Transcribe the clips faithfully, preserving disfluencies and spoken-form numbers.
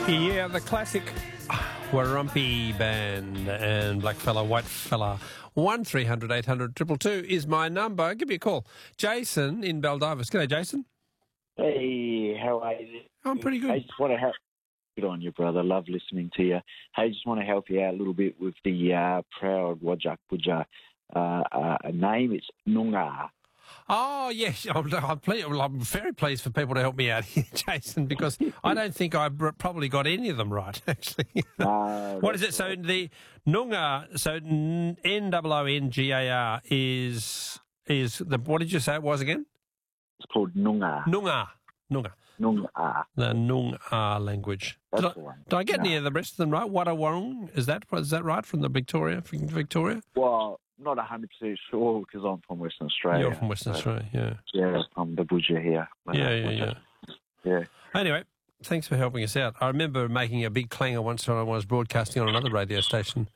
Yeah, the classic Warumpi Band and Blackfella, Whitefella. one three hundred eight hundred two two two is my number. Give me a call. Jason in Baldivis. G'day, Jason. Hey, how are you? I'm pretty good. I just want to help. Good on you, brother. Love listening to you. Hey, just want to help you out a little bit with the uh, proud Wajak Puja uh, uh, name. It's Noongar. Oh, yes. I'm, I'm, ple- well, I'm very pleased for people to help me out here, Jason, because I don't think I br- probably got any of them right, actually. Uh, What is it? So the Noongar, so N O O N G A R is, is the, what did you say it was again? It's called Noongar. Noongar. Noongar. Noongar. The Noongar language. That's Did I, the one. did I get No. any of the rest of them right? Wadawurrung, is that, is that right, from the Victoria, from Victoria? Well, not one hundred percent sure because I'm from Western Australia. You're from Western So, Australia, yeah. Yeah, from the Buja here. Yeah, yeah, yeah. Yeah. Anyway, thanks for helping us out. I remember making a big clanger once when I was broadcasting on another radio station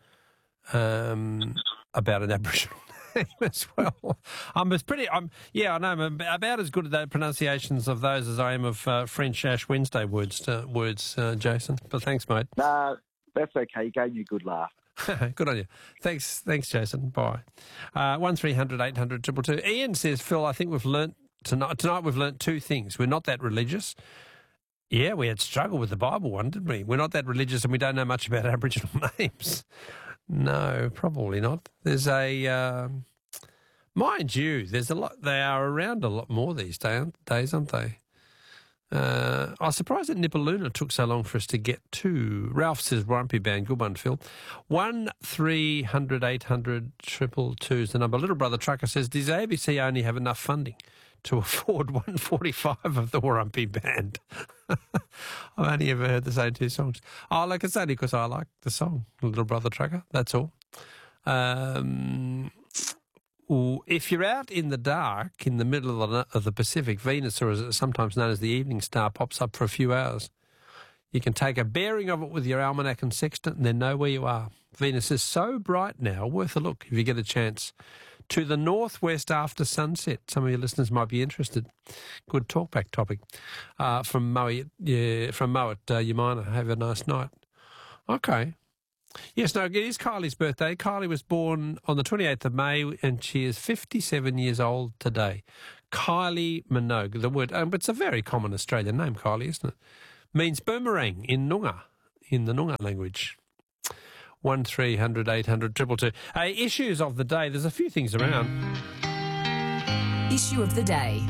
um, about an Aboriginal name as well. I'm as pretty, I'm, yeah, I know, I'm about as good at the pronunciations of those as I am of uh, French Ash Wednesday words, uh, words uh, Jason. But thanks, mate. No, that's okay. You gave me a good laugh. Good on you. Thanks, thanks, Jason. Bye. Uh, one three hundred eight hundred two two two. Ian says, Phil, I think we've learnt tonight. Tonight we've learnt two things. We're not that religious. Yeah, we had struggle with the Bible one, didn't we? We're not that religious, and we don't know much about Aboriginal names. No, probably not. There's a, um, mind you, there's a lot. They are around a lot more these day, days, aren't they? Uh, I was surprised that Nipaluna took so long for us to get to. Ralph says, Warumpi Band, good one, Phil. one three hundred eight hundred two two two is the number. Little Brother Trucker says, does A B C only have enough funding to afford one forty-five of the Warumpi Band? I've only ever heard the same two songs. Oh, like it's only because I like the song, Little Brother Trucker, that's all. Um... If you're out in the dark, in the middle of the, of the Pacific, Venus, or as it's sometimes known as the evening star, pops up for a few hours. You can take a bearing of it with your almanac and sextant and then know where you are. Venus is so bright now, worth a look if you get a chance. To the northwest after sunset. Some of your listeners might be interested. Good talkback topic. Uh, from Mo, yeah, from Mo at uh, Yamina. Have a nice night. Okay. Yes, no, it is Kylie's birthday. Kylie was born on the twenty-eighth of May and she is fifty-seven years old today. Kylie Minogue, the word, um, it's a very common Australian name, Kylie, isn't it? Means boomerang in Noongar, in the Noongar language. one three hundred eight hundred two two two. Hey, issues of the day, there's a few things around. Issue of the day.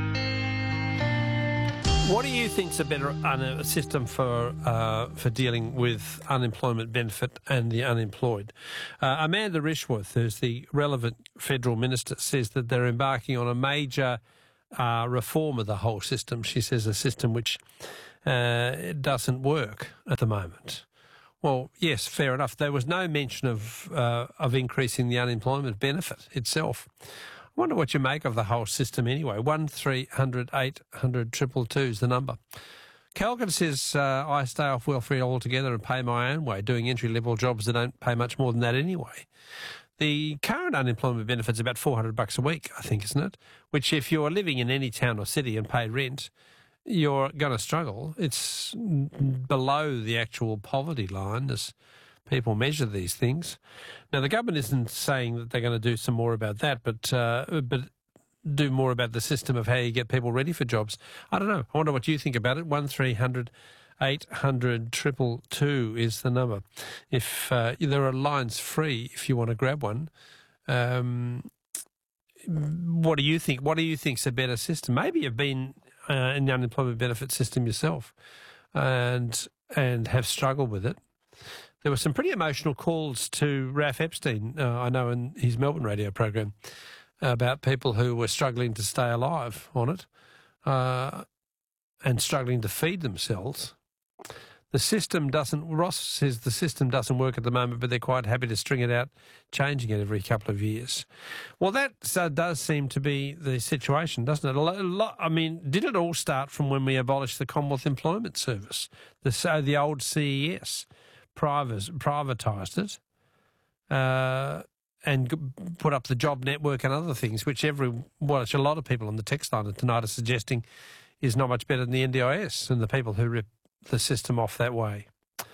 What do you think's a better un- system for uh, for dealing with unemployment benefit and the unemployed? Uh, Amanda Rishworth, who's the relevant federal minister, says that they're embarking on a major uh, reform of the whole system. She says a system which uh, doesn't work at the moment. Well, yes, fair enough. There was no mention of uh, of increasing the unemployment benefit itself. I wonder what you make of the whole system anyway. one three hundred eight hundred two two two is the number. Calgary says, uh, I stay off welfare altogether and pay my own way, doing entry-level jobs that don't pay much more than that anyway. The current unemployment benefit's about four hundred bucks a week, I think, isn't it? Which if you're living in any town or city and pay rent, you're going to struggle. It's below the actual poverty line as people measure these things. Now, the government isn't saying that they're going to do some more about that, but uh, but do more about the system of how you get people ready for jobs. I don't know. I wonder what you think about it. one three hundred eight hundred two two two is the number. If uh, there are lines free if you want to grab one. Um, what do you think? What do you think's a better system? Maybe you've been uh, in the unemployment benefit system yourself and and have struggled with it. There were some pretty emotional calls to Ralph Epstein, uh, I know, in his Melbourne radio program about people who were struggling to stay alive on it uh, and struggling to feed themselves. The system doesn't, Ross says the system doesn't work at the moment, but they're quite happy to string it out, changing it every couple of years. Well, that uh, does seem to be the situation, doesn't it? A lot, a lot, I mean, did it all start from when we abolished the Commonwealth Employment Service, the, so the old C E S? Privatised it uh, and g- put up the job network and other things, which every, well, a lot of people on the text line tonight are suggesting is not much better than the N D I S and the people who rip the system off that way.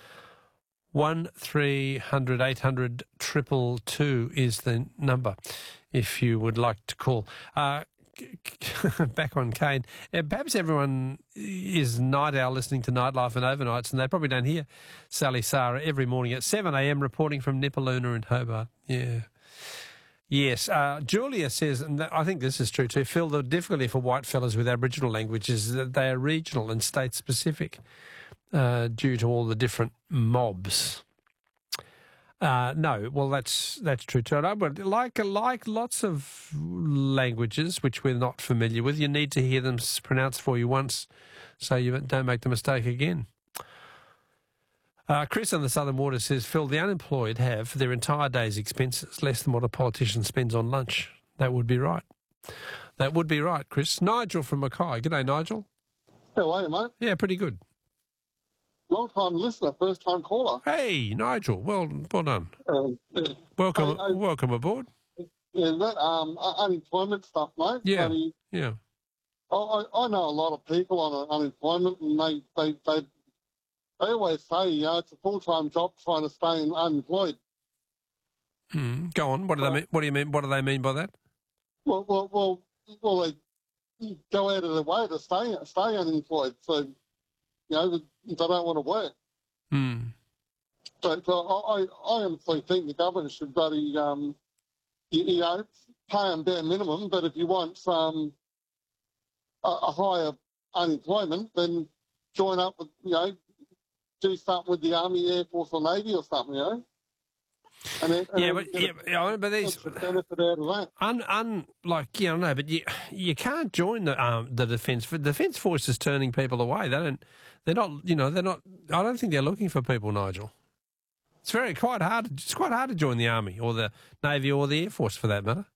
One three hundred eight hundred triple two is the number if you would like to call. Uh, back on Kane. Uh, perhaps everyone is night owl listening to Nightlife and Overnights, and they probably don't hear Sally Sarah every morning at seven a.m. reporting from Nipaluna in Hobart. Yeah. Yes. Uh, Julia says, and I think this is true too, Phil, the difficulty for white fellas with Aboriginal language is that they are regional and state-specific uh, due to all the different mobs. Uh, no, well, that's that's true too. No, but like like lots of languages which we're not familiar with, you need to hear them pronounced for you once, so you don't make the mistake again. Uh, Chris on the Southern Water says, Phil, the unemployed have their entire day's expenses less than what a politician spends on lunch. That would be right. That would be right, Chris. Nigel from Mackay. G'day, Nigel. How are you, mate? Yeah, pretty good. Long-time listener, first-time caller. Hey, Nigel. Well, well done. Uh, yeah. Welcome, I, I, welcome aboard. Yeah, that um, unemployment stuff, mate. Yeah, Bloody, yeah. I, I know a lot of people on unemployment, and they, they, they, they always say, you know, it's a full-time job trying to stay unemployed. Hmm. Go on. What do they mean? What do you mean? What do they mean by that? Well, well, well, well they go out of their way to stay stay unemployed. So, you know, they don't want to work. Hmm. So, so I, I honestly think the government should bloody, um, you, you know, pay them bare minimum. But if you want some a, a higher unemployment, then join up with, you know, do something with the Army, Air Force, or Navy or something, you know. And then, and yeah, then but get yeah, a, yeah, but these benefit out of that. un, un like yeah, no, but you you can't join the um the defence. The defence force is turning people away. They don't. They're not. You know, they're not. I don't think they're looking for people, Nigel. It's very quite hard. It's quite hard to join the Army or the Navy or the Air Force for that matter.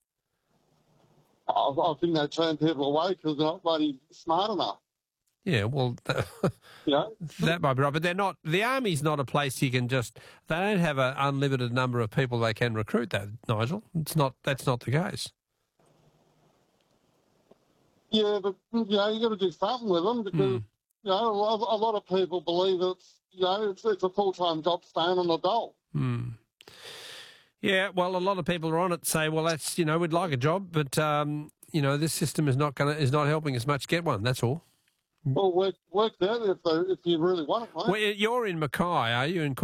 I, I think they turn people away because they're not bloody smart enough. Yeah, well, Yeah, that might be right, but they're not. The Army's not a place you can just. They don't have an unlimited number of people they can recruit. That Nigel, it's not. That's not the case. yeah, but you know you got to do something with them because Mm. you know a lot, a lot of people believe it's you know it's, it's a full time job staying on the dole. Hmm. Yeah, well, a lot of people are on it. Say, well, that's you know we'd like a job, but um, you know this system is not going to is not helping us much get one. That's all. Well, work work that if they, if you really want it, mate. Well, you're in Mackay, are you? In